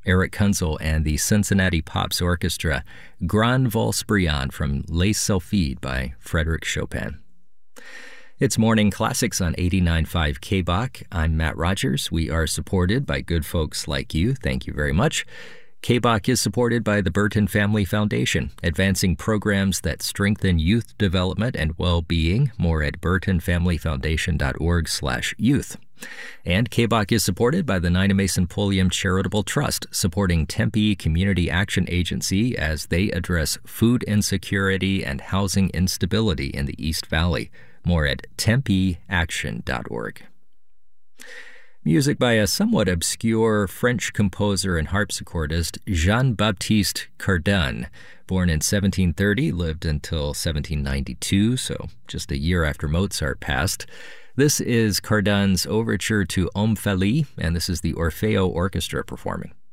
Eric Kunzel and the Cincinnati Pops Orchestra, Grand Valse Brillante from Les Sylphides by Frédéric Chopin. It's Morning Classics on 89.5 KBOK. I'm Matt Rogers. We are supported by good folks like you. Thank you very much. KBOK is supported by the Burton Family Foundation, advancing programs that strengthen youth development and well-being. More at burtonfamilyfoundation.org/youth. And KBOK is supported by the Nina Mason Pulliam Charitable Trust, supporting Tempe Community Action Agency as they address food insecurity and housing instability in the East Valley. More at tempeaction.org. Music by a somewhat obscure French composer and harpsichordist, Jean-Baptiste Cardin. Born in 1730, lived until 1792, so just a year after Mozart passed. This is Cardin's overture to Omphale, and this is the Orfeo Orchestra performing.